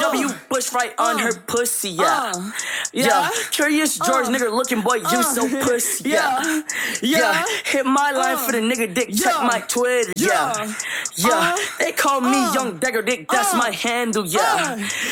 W Bush right on her pussy, yeah. Curious George, nigga looking boy, you so pussy, yeah. Hit my line for the nigga dick, check my Twitter, yeah. They call me Young Dagger Dick, that's my handle, yeah.